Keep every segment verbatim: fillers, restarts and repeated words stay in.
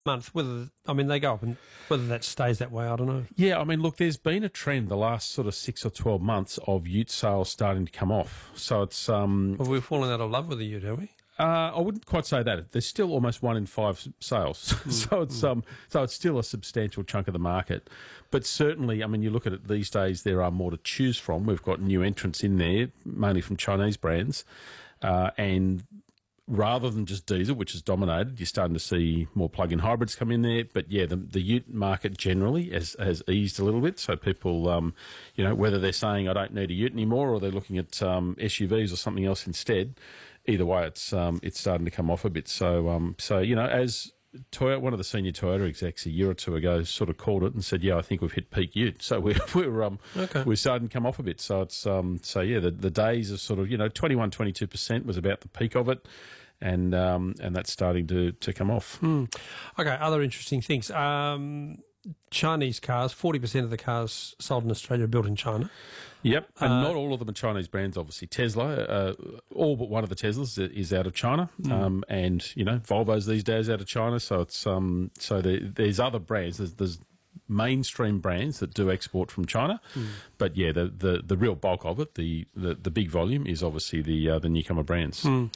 month. Whether I mean they go up, and whether that stays that way, I don't know. Yeah, I mean, look, there's been a trend the last sort of six or twelve months of ute sales starting to come off. So it's um, Well, we've fallen out of love with the ute, have we? Uh, I wouldn't quite say that. There's still almost one in five sales, mm, so it's mm. um, so it's still a substantial chunk of the market. But certainly, I mean, you look at it these days, there are more to choose from. We've got new entrants in there, mainly from Chinese brands, uh, and rather than just diesel, which has dominated, you're starting to see more plug-in hybrids come in there. But yeah, the, the ute market generally has, has eased a little bit. So people, um, you know, whether they're saying I don't need a ute anymore, or they're looking at um, S U Vs or something else instead. Either way, it's um, it's starting to come off a bit. So, um, so you know, as Toyota, one of the senior Toyota execs a year or two ago sort of called it and said, "Yeah, I think we've hit peak ute." So we're we're um okay. we're starting to come off a bit. So it's um so yeah, the the days of sort of you know twenty-one, twenty-two percent was about the peak of it, and um and that's starting to to come off. Mm. Okay, other interesting things. Um, Chinese cars, forty percent of the cars sold in Australia are built in China. Yep, and uh, not all of them are Chinese brands, obviously. Tesla, uh, all but one of the Teslas is out of China, mm. um, and, you know, Volvo's these days out of China, so it's um, so there, there's other brands, there's, there's mainstream brands that do export from China, mm. but yeah, the, the, the real bulk of it, the, the, the big volume is obviously the uh, the newcomer brands. Mm.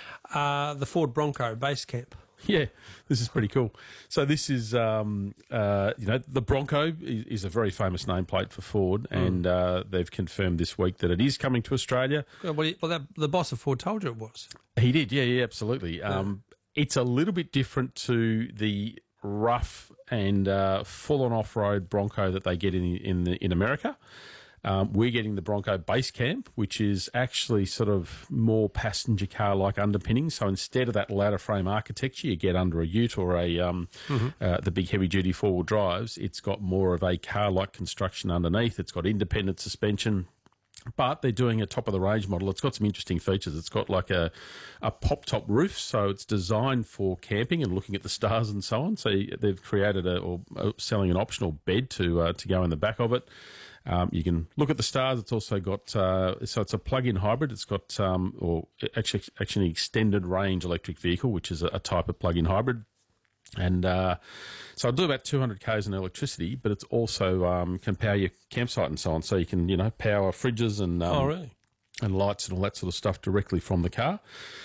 Uh, the Ford Bronco base camp. Yeah, this is pretty cool. So this is, um, uh, you know, the Bronco is, is a very famous nameplate for Ford, mm. and uh, they've confirmed this week that it is coming to Australia. Well, well that, the boss of Ford told you it was. He did, yeah, yeah, absolutely. Yeah. Um, it's a little bit different to the rough and uh, full-on off-road Bronco that they get in in, the, in America. Um, we're getting the Bronco Base Camp, which is actually sort of more passenger car-like underpinning. So instead of that ladder frame architecture you get under a ute or a um, mm-hmm. uh, the big heavy-duty four-wheel drives, it's got more of a car-like construction underneath. It's got independent suspension. But they're doing a top-of-the-range model. It's got some interesting features. It's got like a, a pop-top roof, so it's designed for camping and looking at the stars and so on. So they've created a, or selling an optional bed to uh, to go in the back of it. Um, you can look at the stars. It's also got, uh, so it's a plug-in hybrid. It's got, um, or actually, actually an extended range electric vehicle, which is a, a type of plug-in hybrid. And uh, so I'll do about two hundred kays in electricity, but it's also um, can power your campsite and so on. So you can, you know, power fridges and um, oh, really? and lights and all that sort of stuff directly from the car.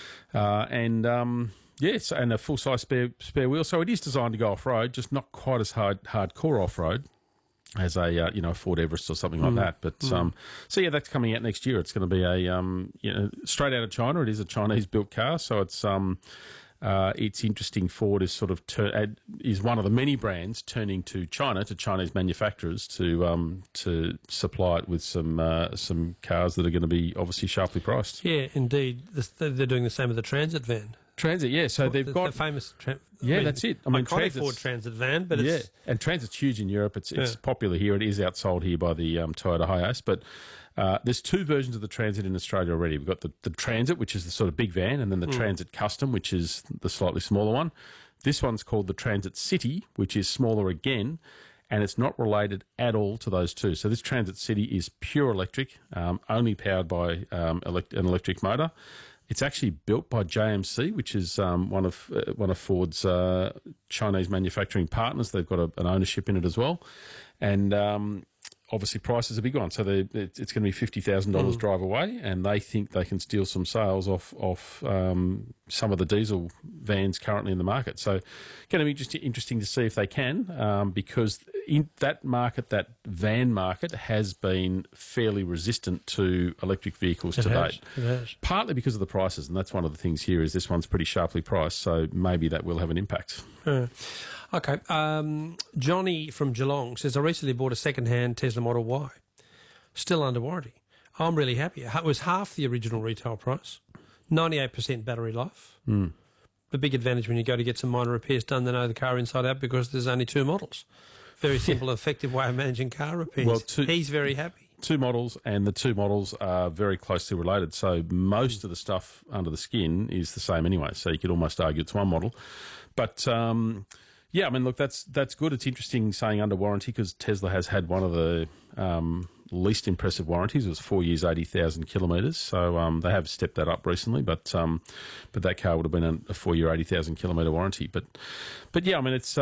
Uh, and um, yes, and a full-size spare spare wheel. So it is designed to go off-road, just not quite as hard hardcore off-road as a uh, you know a Ford Everest or something mm. like that. But mm. um, so yeah, that's coming out next year. It's going to be a um, you know straight out of China. It is a Chinese-built car, so it's um. Uh, it's interesting. Ford is sort of ter- is one of the many brands turning to China, to Chinese manufacturers, to um, to supply it with some uh, some cars that are going to be obviously sharply priced. Yeah, indeed. They're doing the same with the Transit van. Transit, yeah. So they've the, got the famous. Tra- yeah, I mean, that's it. I mean, Ford Transit van, but it's yeah, and Transit's huge in Europe. It's it's yeah. popular here. It is outsold here by the um, Toyota Hiace, but. Uh, there's two versions of the Transit in Australia already. We've got the, the Transit, which is the sort of big van, and then the mm. Transit Custom, which is the slightly smaller one. This one's called the Transit City, which is smaller again, and it's not related at all to those two. So this Transit City is pure electric, um, only powered by um, elect- an electric motor. It's actually built by J M C, which is um, one of uh, one of Ford's uh, Chinese manufacturing partners. They've got a, an ownership in it as well, and um, obviously price is a big one. So it's going to be fifty thousand dollars mm. drive away, and they think they can steal some sales off off um, some of the diesel vans currently in the market. So going to be just interesting to see if they can, um, because in that market, that van market, has been fairly resistant to electric vehicles it to has, date. It has. Partly because of the prices, and that's one of the things here is this one's pretty sharply priced, so maybe that will have an impact. Uh, okay. Um, Johnny from Geelong says, I recently bought a second-hand Tesla Model Y, still under warranty. I'm really happy. It was half the original retail price, ninety-eight percent battery life. Mm. The big advantage when you go to get some minor repairs done, they know the car inside out because there's only two models. Very simple, effective way of managing car repairs. Well, two, He's very happy. Two models, and the two models are very closely related. So most of the stuff under the skin is the same anyway. So you could almost argue it's one model. But um, yeah, I mean, look, that's that's good. It's interesting saying under warranty because Tesla has had one of the um, least impressive warranties. It was four years, eighty thousand kilometres. So um, they have stepped that up recently, but um, but that car would have been a four year, eighty thousand kilometre warranty. But but yeah, I mean it's.